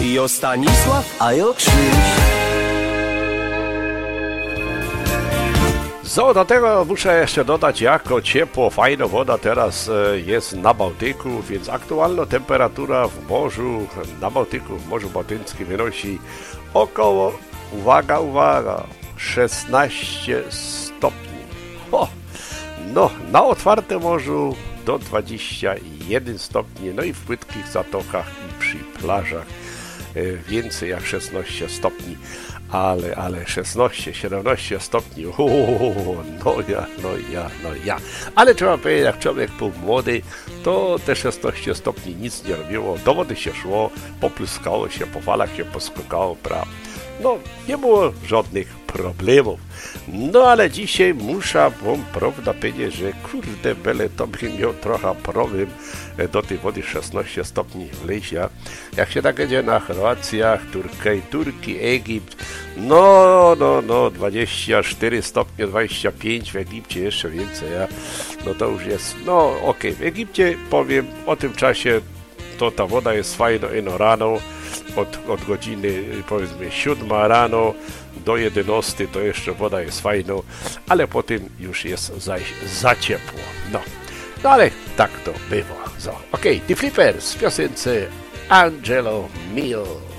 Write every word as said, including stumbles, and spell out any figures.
I o Stanisław, a i o Krzyś. Co do tego muszę jeszcze dodać, jako ciepło, fajna woda teraz jest na Bałtyku, więc aktualna temperatura w morzu, na Bałtyku, w Morzu Bałtyckim wynosi około, uwaga, uwaga, szesnaście stopni. Ho! No, na otwartym morzu do dwudziestu jeden stopni, no i w płytkich zatokach i przy plażach więcej jak szesnaście stopni. Ale, ale szesnaście, siedemnaście stopni, uuu, no ja, no ja, no ja. Ale trzeba powiedzieć, jak człowiek był młody, to te szesnaście stopni nic nie robiło. Do wody się szło, popluskało się, po falach się poskakało, prawda? No, nie było żadnych problemów. No, ale dzisiaj muszę wam prawda powiedzieć, że kurde bele, to bym miał trochę problem do tej wody szesnaście stopni w lesie. Jak się tak jedzie na Chorwacjach, Turkej, Turki, Egipt, no, no, no, dwadzieścia cztery stopnie, dwadzieścia pięć, w Egipcie jeszcze więcej, ja. No to już jest, no okej, okay. W Egipcie powiem o tym czasie, to ta woda jest fajna ino rano, od, od godziny powiedzmy siódma rano do jedenastej to jeszcze woda jest fajna, ale potem już jest za, za ciepło. No. No ale tak to bywa. So, okej, okay. The Flippers w piosence Angelo Mio.